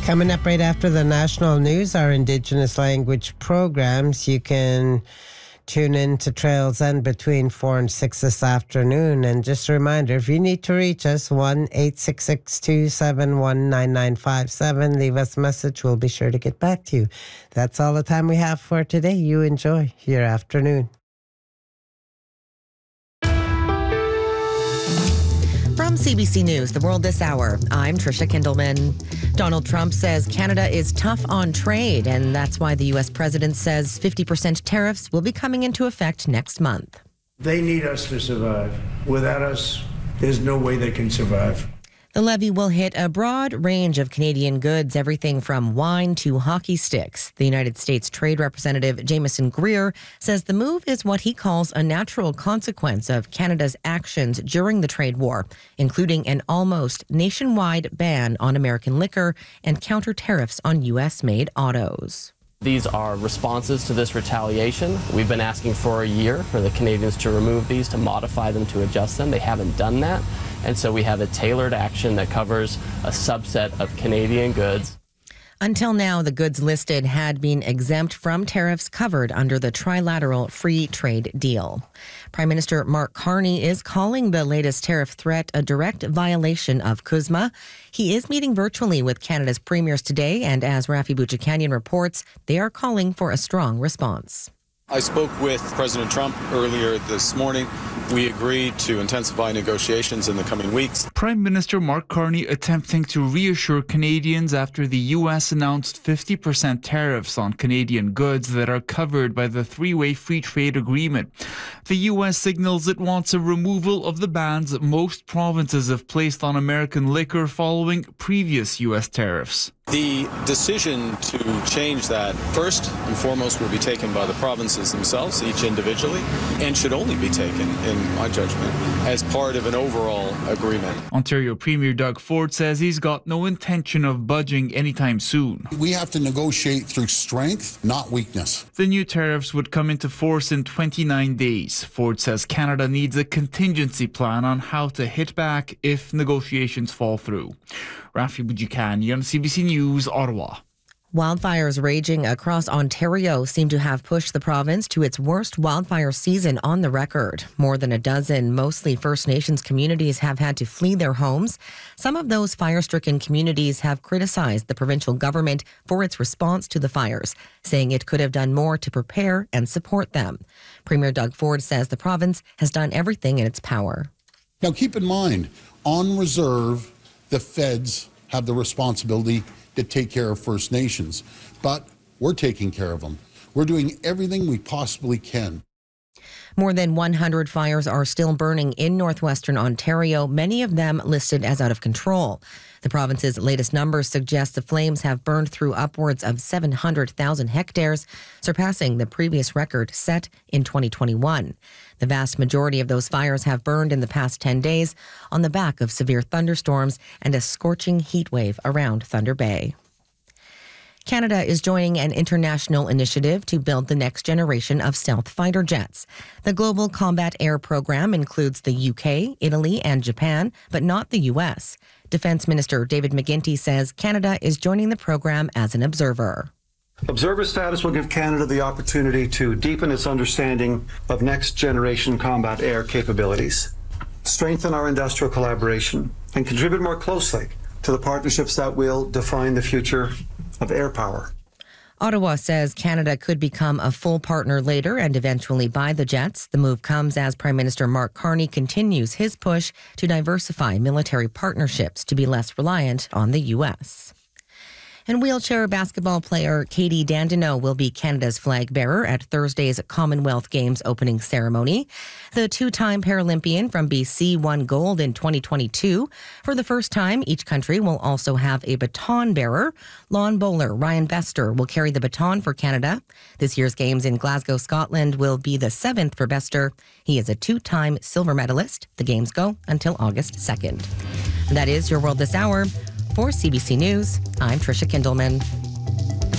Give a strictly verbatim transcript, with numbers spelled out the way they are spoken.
Coming up right after the national news, our Indigenous language programs. You can tune in to Trails End between four and six this afternoon. And just a reminder, if you need to reach us, one eight six six, two seven one, nine nine five seven. Leave us a message. We'll be sure to get back to you. That's all the time we have for today. You enjoy your afternoon. From C B C News, The World This Hour, I'm Tricia Kindleman. Donald Trump says Canada is tough on trade, and that's why the U S president says fifty percent tariffs will be coming into effect next month. They need us to survive. Without us, there's no way they can survive. The levy will hit a broad range of Canadian goods, everything from wine to hockey sticks. The United States Trade Representative Jameson Greer says the move is what he calls a natural consequence of Canada's actions during the trade war, including an almost nationwide ban on American liquor and counter tariffs on U S-made autos. These are responses to this retaliation. We've been asking for a year for the Canadians to remove these, to modify them, to adjust them. They haven't done that. And so we have a tailored action that covers a subset of Canadian goods. Until now, the goods listed had been exempt from tariffs covered under the trilateral free trade deal. Prime Minister Mark Carney is calling the latest tariff threat a direct violation of C U S M A. He is meeting virtually with Canada's premiers today, and as Rafi Bouchikanian reports, they are calling for a strong response. I spoke with President Trump earlier this morning. We agreed to intensify negotiations in the coming weeks. Prime Minister Mark Carney attempting to reassure Canadians after the U S announced fifty percent tariffs on Canadian goods that are covered by the three-way free trade agreement. The U S signals it wants a removal of the bans most provinces have placed on American liquor following previous U S tariffs. The decision to change that, first and foremost, will be taken by the provinces themselves, each individually, and should only be taken, in my judgment, as part of an overall agreement. Ontario Premier Doug Ford says he's got no intention of budging anytime soon. We have to negotiate through strength, not weakness. The new tariffs would come into force in twenty-nine days. Ford says Canada needs a contingency plan on how to hit back if negotiations fall through. Rafi Bouchikanian on C B C News, Ottawa. Wildfires raging across Ontario seem to have pushed the province to its worst wildfire season on the record. More than a dozen, mostly First Nations communities have had to flee their homes. Some of those fire-stricken communities have criticized the provincial government for its response to the fires, saying it could have done more to prepare and support them. Premier Doug Ford says the province has done everything in its power. Now keep in mind, on reserve, the feds have the responsibility to take care of First Nations, but we're taking care of them. We're doing everything we possibly can. More than one hundred fires are still burning in northwestern Ontario, many of them listed as out of control. The province's latest numbers suggest the flames have burned through upwards of seven hundred thousand hectares, surpassing the previous record set in twenty twenty-one. The vast majority of those fires have burned in the past ten days on the back of severe thunderstorms and a scorching heat wave around Thunder Bay. Canada is joining an international initiative to build the next generation of stealth fighter jets. The Global Combat Air Program includes the U K, Italy, and Japan, but not the U S. Defense Minister David McGuinty says Canada is joining the program as an observer. Observer status will give Canada the opportunity to deepen its understanding of next-generation combat air capabilities, strengthen our industrial collaboration, and contribute more closely to the partnerships that will define the future of air power. Ottawa says Canada could become a full partner later and eventually buy the jets. The move comes as Prime Minister Mark Carney continues his push to diversify military partnerships to be less reliant on the U S. And wheelchair basketball player Katie Dandeneau will be Canada's flag bearer at Thursday's Commonwealth Games opening ceremony. The two-time Paralympian from B C won gold in twenty twenty-two. For the first time, each country will also have a baton bearer. Lawn bowler Ryan Bester will carry the baton for Canada. This year's Games in Glasgow, Scotland will be the seventh for Bester. He is a two-time silver medalist. The Games go until August second. That is your World This Hour. For C B C News, I'm Tricia Kindleman.